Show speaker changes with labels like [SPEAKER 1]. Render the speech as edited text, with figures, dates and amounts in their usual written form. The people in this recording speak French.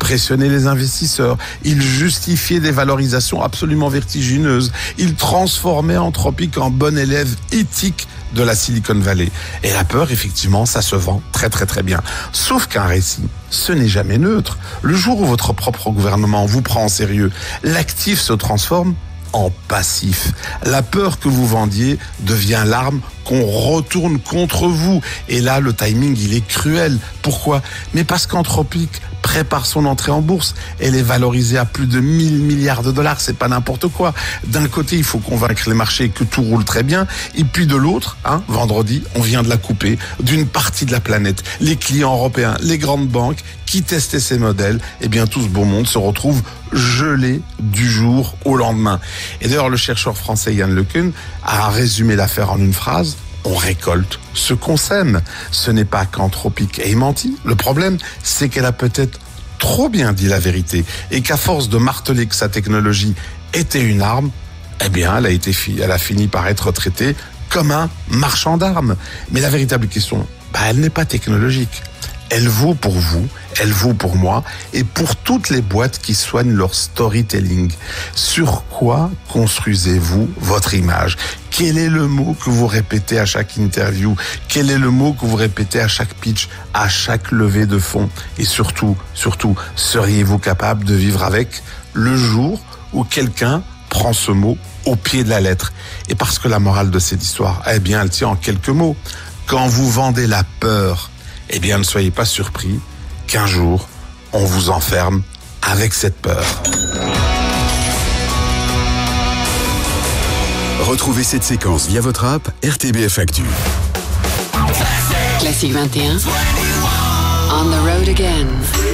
[SPEAKER 1] impressionnait les investisseurs, il justifiait des valorisations absolument vertigineuses, il transformait Anthropic en bon élève éthique de la Silicon Valley. Et la peur, effectivement, ça se vend très très très bien. Sauf qu'un récit, ce n'est jamais neutre. Le jour où votre propre gouvernement vous prend en sérieux, l'actif se transforme en passif. La peur que vous vendiez devient l'arme qu'on retourne contre vous. Et là, le timing, il est cruel. Pourquoi ? Mais parce qu'Anthropic prépare son entrée en bourse. Elle est valorisée à plus de 1000 milliards de dollars. C'est pas n'importe quoi. D'un côté, il faut convaincre les marchés que tout roule très bien. Et puis de l'autre, vendredi, on vient de la couper d'une partie de la planète. Les clients européens, les grandes banques qui testaient ces modèles, eh bien, tout ce beau monde se retrouve gelé du jour au lendemain. Et d'ailleurs, le chercheur français Yann LeCun a résumé l'affaire en une phrase. On récolte ce qu'on sème. Ce n'est pas qu'Anthropic ait menti. Le problème, c'est qu'elle a peut-être trop bien dit la vérité et qu'à force de marteler que sa technologie était une arme, eh bien, elle a fini par être traitée comme un marchand d'armes. Mais la véritable question, elle n'est pas technologique. Elle vaut pour vous, elle vaut pour moi et pour toutes les boîtes qui soignent leur storytelling. Sur quoi construisez-vous votre image ? Quel est le mot que vous répétez à chaque interview ? Quel est le mot que vous répétez à chaque pitch, à chaque levée de fonds ? Et surtout, seriez-vous capable de vivre avec le jour où quelqu'un prend ce mot au pied de la lettre ? Et parce que la morale de cette histoire, eh bien, elle tient en quelques mots. Quand vous vendez la peur, eh bien, ne soyez pas surpris qu'un jour, on vous enferme avec cette peur.
[SPEAKER 2] Retrouvez cette séquence via votre app RTBF Actu.
[SPEAKER 3] Classique 21. On the road again.